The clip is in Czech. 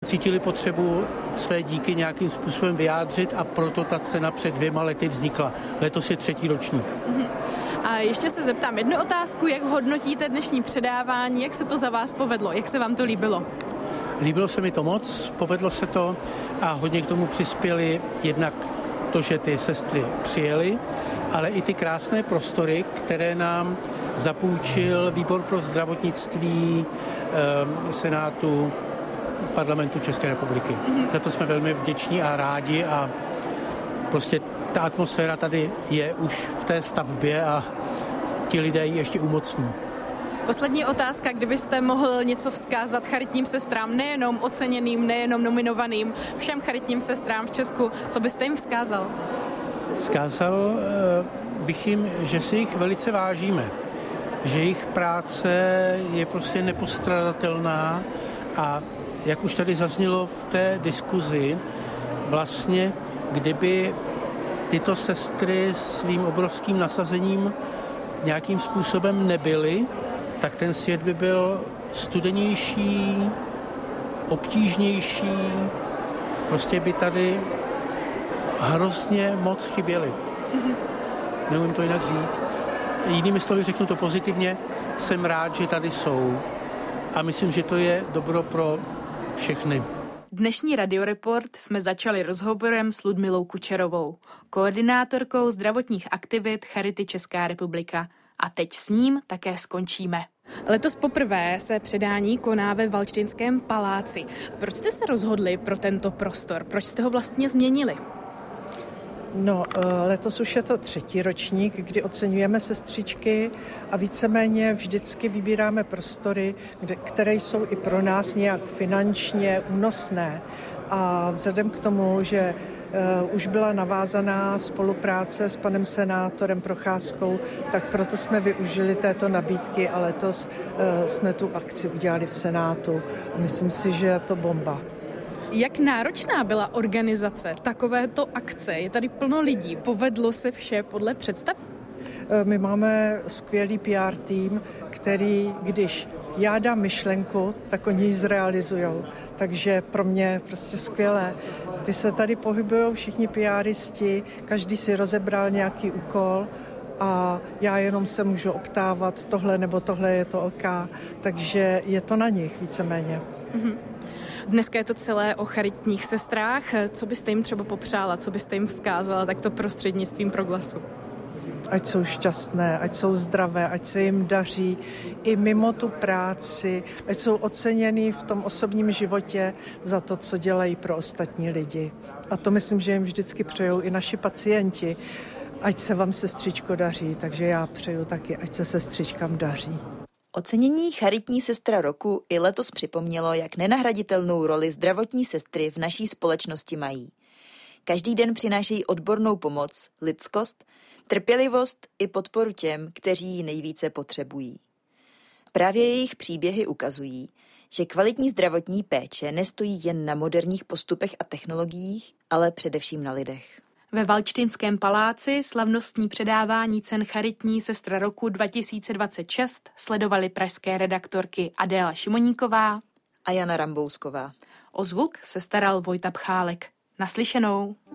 cítili potřebu své díky nějakým způsobem vyjádřit a proto ta cena před 2 lety vznikla. Letos je 3. ročník. A ještě se zeptám jednu otázku, jak hodnotíte dnešní předávání, jak se to za vás povedlo, jak se vám to líbilo? Líbilo se mi to moc, povedlo se to a hodně k tomu přispěli jednak to, že ty sestry přijeli, ale i ty krásné prostory, které nám zapůjčil Výbor pro zdravotnictví Senátu Parlamentu České republiky. Za to jsme velmi vděční a rádi a prostě ta atmosféra tady je už v té stavbě a ti lidé ji ještě umocní. Poslední otázka, kdybyste mohl něco vzkázat charitním sestrám, nejenom oceněným, nejenom nominovaným, všem charitním sestrám v Česku, co byste jim vzkázal? Vzkázal bych jim, že si jich velice vážíme, že jejich práce je prostě nepostradatelná a jak už tady zaznělo v té diskuzi, vlastně kdyby tyto sestry svým obrovským nasazením nějakým způsobem nebyly, tak ten svět by byl studenější, obtížnější, prostě by tady hrozně moc chyběly. Neumím to jinak říct. Jinými slovy řeknu to pozitivně, jsem rád, že tady jsou a myslím, že to je dobro pro všechny. Dnešní Radioreport jsme začali rozhovorem s Ludmilou Kučerovou, koordinátorkou zdravotních aktivit Charity Česká republika. A teď s ním také skončíme. Letos poprvé se předání koná ve Valštejnském paláci. Proč jste se rozhodli pro tento prostor? Proč jste ho vlastně změnili? No, letos už je to 3. ročník, kdy oceňujeme sestřičky a víceméně vždycky vybíráme prostory, které jsou i pro nás nějak finančně únosné. A vzhledem k tomu, že už byla navázaná spolupráce s panem senátorem Procházkou, tak proto jsme využili této nabídky a letos jsme tu akci udělali v Senátu. Myslím si, že je to bomba. Jak náročná byla organizace takovéto akce? Je tady plno lidí. Povedlo se vše podle představ? My máme skvělý PR tým, který, když já dám myšlenku, tak oni ji zrealizujou. Takže pro mě prostě skvělé. Ty se tady pohybují všichni PRisti, každý si rozebral nějaký úkol a já jenom se můžu optávat, tohle nebo tohle je to OK. Takže je to na nich víceméně. Mm-hmm. Dneska je to celé o charitních sestrách. Co byste jim třeba popřála, co byste jim vzkázala takto prostřednictvím Proglasu? Ať jsou šťastné, ať jsou zdravé, ať se jim daří i mimo tu práci, ať jsou oceněný v tom osobním životě za to, co dělají pro ostatní lidi. A to myslím, že jim vždycky přejou i naši pacienti. Ať se vám, sestřičko, daří, takže já přeju taky, ať se sestřičkám daří. Ocenění charitní sestra roku i letos připomnělo, jak nenahraditelnou roli zdravotní sestry v naší společnosti mají. Každý den přinášejí odbornou pomoc, lidskost, trpělivost i podporu těm, kteří ji nejvíce potřebují. Právě jejich příběhy ukazují, že kvalitní zdravotní péče nestojí jen na moderních postupech a technologiích, ale především na lidech. Ve Valštejnském paláci slavnostní předávání cen charitní sestra roku 2026 sledovali pražské redaktorky Adéla Šimoníková a Jana Rambousková. O zvuk se staral Vojta Pchálek. Naslyšenou.